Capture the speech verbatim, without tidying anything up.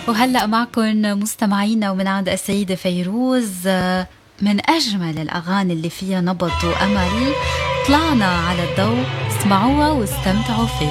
وهلأ معكم مستمعينا ومن عند السيدة فيروز من أجمل الأغاني اللي فيها نبض وأمل طلعنا على الضوء. اسمعوها واستمتعوا فيها.